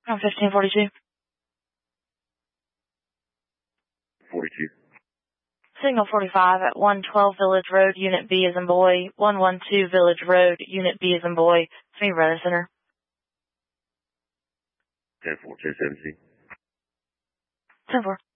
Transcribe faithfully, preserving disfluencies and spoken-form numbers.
On fifteen forty-two. forty-two. Signal forty-five at one twelve Village Road, Unit B as in boy. one twelve Village Road, Unit B as in boy. It's me, Radar Center. ten four, ten seventeen. ten four.